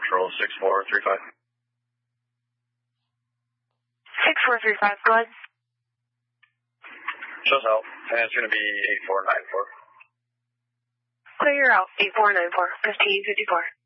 Control 6435. 6435, go ahead. Shows out, and it's going to be 8494. Clear out, 8494, 1554.